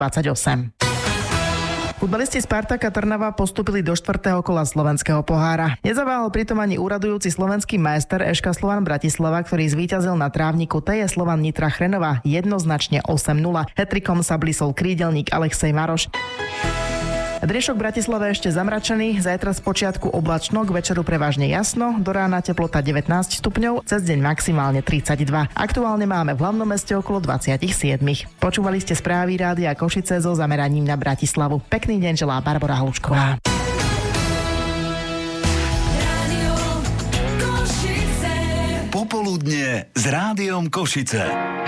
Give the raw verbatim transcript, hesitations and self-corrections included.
dvadsaťosem. Futbalisti Spartaka Trnava postúpili do štvrtého kola slovenského pohára. Nezaváhal pritom ani úradujúci slovenský majster ešká Slovan Bratislava, ktorý zvíťazil na trávniku té jes Slovan Nitra Chrenova jednoznačne osem nula. Hetrikom sa blísol krídelník Alexej Maroš. Driešok v Bratislave ešte zamračený, zajtra z počiatku oblačno, k večeru prevažne jasno, do rána teplota devätnásť stupňov, cez deň maximálne tridsaťdva. Aktuálne máme v hlavnom meste okolo dvadsaťsedem. Počúvali ste správy Rádia Košice so zameraním na Bratislavu. Pekný deň želá Barbora Hlučková. Popoludne s Rádiom Košice.